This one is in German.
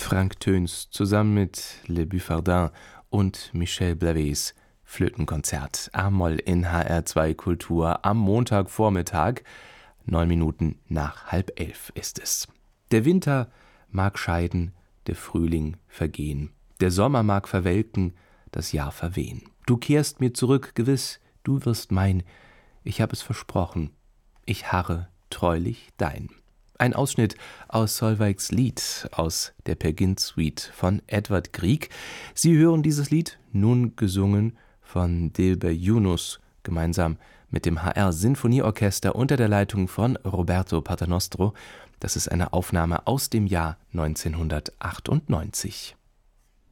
Frank Töns zusammen mit Le Buffardin und Michel Blaves Flötenkonzert A-Moll in HR2 Kultur am Montagvormittag. 9 Minuten nach 10:30 ist es. Der Winter mag scheiden, der Frühling vergehen, der Sommer mag verwelken, das Jahr verwehen. Du kehrst mir zurück, gewiss, du wirst mein, ich hab es versprochen, ich harre treulich dein. Ein Ausschnitt aus Solveigs Lied aus der Peer Gynt Suite von Edvard Grieg. Sie hören dieses Lied, nun gesungen von Dilber Yunus, gemeinsam mit dem HR-Sinfonieorchester unter der Leitung von Roberto Paternostro. Das ist eine Aufnahme aus dem Jahr 1998.